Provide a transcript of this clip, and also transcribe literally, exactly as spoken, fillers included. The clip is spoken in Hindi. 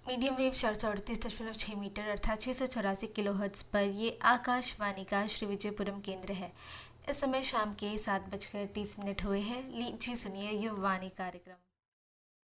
मीडियम वेव चार सौ अड़तीस दशमलव छः मीटर अर्थात छः सौ चौरासी किलो हर्ट्ज पर ये आकाशवाणी का श्री विजयपुरम केंद्र है। इस समय शाम के सात बजकर तीस मिनट हुए हैं। लीजिए सुनिए युववाणी कार्यक्रम।